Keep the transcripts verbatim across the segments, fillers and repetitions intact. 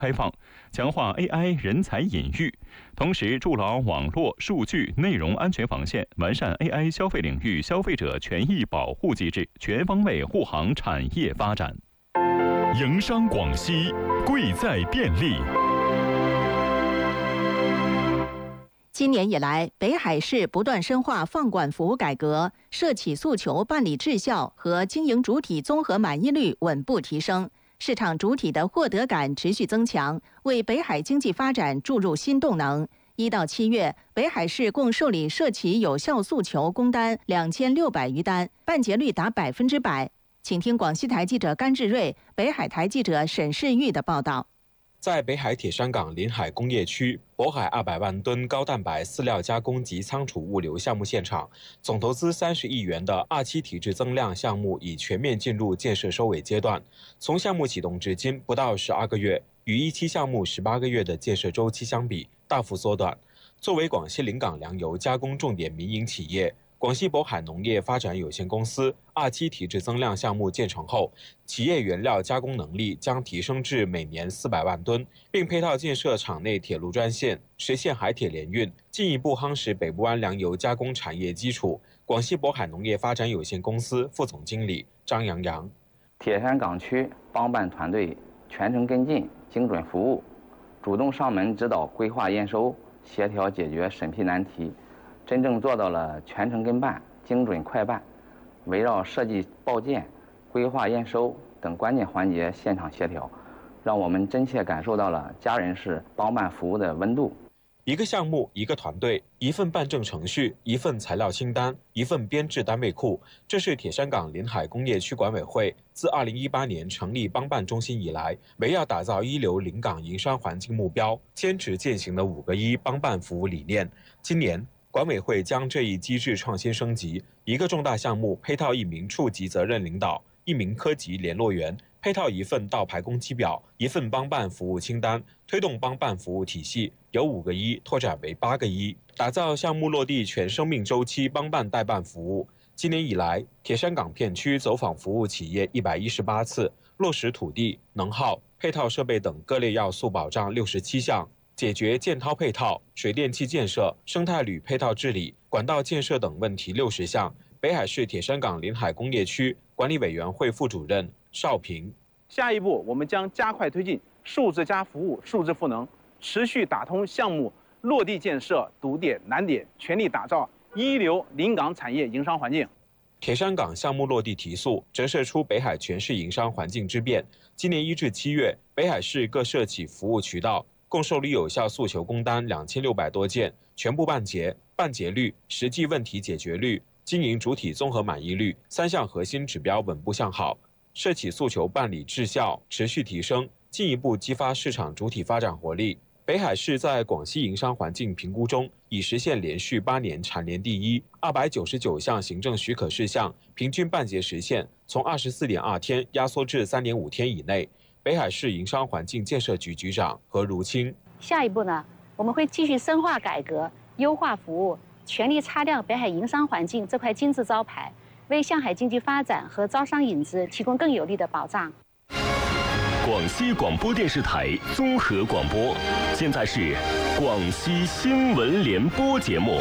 开放，强化 A I 人才引育，同时筑牢网络、数据、内容安全防线，完善 A I 消费领域消费者权益保护机制，全方位护航产业发展。营商广西，贵在便利。 今年以来，北海市不断深化放管服务改革，涉企诉求办理质效和经营主体综合满意率稳步提升，市场主体的获得感持续增强，为北海经济发展注入新动能。一到七月，北海市共受理涉企有效诉求工单两千六百余单，办结率达百分之百。请听广西台记者甘志瑞、北海台记者沈世玉的报道。 在北海铁山港临海工业区渤海二百万吨高蛋白饲料加工及仓储物流项目现场，总投资三十亿元的二期体制增量项目已全面进入建设收尾阶段。从项目启动至今不到十二个月，与一期项目十八个月的建设周期相比，大幅缩短。作为广西临港粮油加工重点民营企业，广西渤海农业发展有限公司二期体制增量项目建成后，企业原料加工能力将提升至每年四百万吨，并配套建设厂内铁路专线，实现海铁联运，进一步夯实北部湾粮油加工产业基础。广西渤海农业发展有限公司副总经理张洋洋： 铁山港区帮办团队全程跟进、精准服务，主动上门指导规划验收，协调解决审批难题。真正做到了全程跟办、精准快办，围绕设计报建、规划验收等关键环节现场协调，让我们真切感受到了家人式帮办服务的温度。 一个项目，一个团队，一份办证程序，一份材料清单，一份编制单位库，这是铁山港临海工业区管委会自二零一八年成立帮办中心以来，围绕打造一流临港营商环境目标，坚持践行的五个一帮办服务理念。今年管委会将这一机制创新升级，一个重大项目配套一名处级责任领导、一名科级联络员，配套一份到排工期表、一份帮办服务清单，推动帮办服务体系由五个一拓展为八个一，打造项目落地全生命周期帮办代办服务。今年以来，铁山港片区走访服务企业一百一十八次，落实土地、能耗、配套设备等各类要素保障六十七项。解决建掏配套、水电气建设、生态旅配套治理、管道建设等问题六十项。北海市铁山港临海工业区管理委员会副主任邵平： 下一步，我们将加快推进数字加服务、数字赋能，持续打通项目落地建设堵点难点，全力打造一流临港产业营商环境。 铁山港项目落地提速，折射出北海全市营商环境之变。今年一至七月，北海市各社企服务渠道共受理有效诉求工单两千六百多件，全部办结，办结率、实际问题解决率、经营主体综合满意率三项核心指标稳步向好，社企诉求办理质效持续提升，进一步激发市场主体发展活力。北海市在广西营商环境评估中已实现连续八年蝉联第一，二百九十九项行政许可事项平均办结时限从二十四点二天压缩至三点五天以内。北海市营商环境建设局局长何如清： 下一步呢，我们会继续深化改革、优化服务，全力擦亮北海营商环境这块金字招牌，为向海经济发展和招商引资提供更有力的保障。 广西广播电视台综合广播，现在是广西新闻联播节目。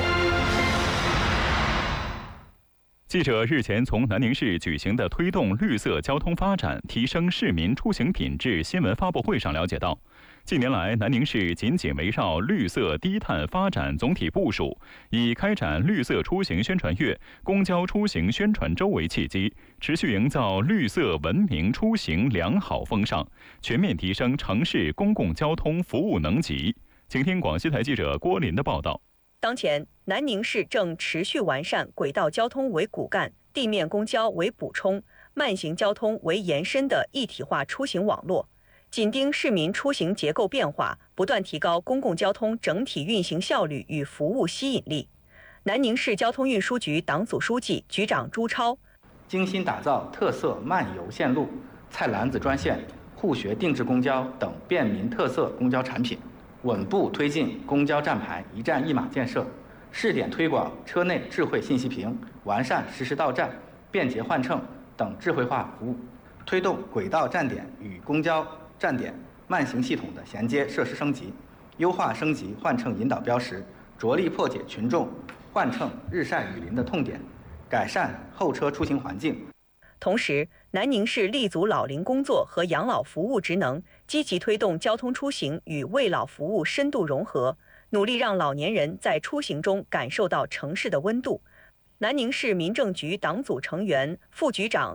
记者日前从南宁市举行的推动绿色交通发展、提升市民出行品质新闻发布会上了解到，近年来南宁市紧紧围绕绿色低碳发展总体部署，以开展绿色出行宣传月、公交出行宣传周为契机，持续营造绿色文明出行良好风尚，全面提升城市公共交通服务能级。请听广西台记者郭林的报道。 当前，南宁市正持续完善轨道交通为骨干、地面公交为补充、慢行交通为延伸的一体化出行网络，紧盯市民出行结构变化，不断提高公共交通整体运行效率与服务吸引力。南宁市交通运输局党组书记、局长朱超： 精心打造特色漫游线路、菜篮子专线、互学定制公交等便民特色公交产品，稳步推进公交站牌一站一码建设，试点推广车内智慧信息屏，完善实时到站、便捷换乘等智慧化服务，推动轨道站点与公交站点慢行系统的衔接设施升级，优化升级换乘引导标识，着力破解群众换乘日晒雨淋的痛点，改善候车出行环境。 同时，南宁市立足老龄工作和养老服务职能，积极推动交通出行与为老服务深度融合，努力让老年人在出行中感受到城市的温度。南宁市民政局党组成员、副局长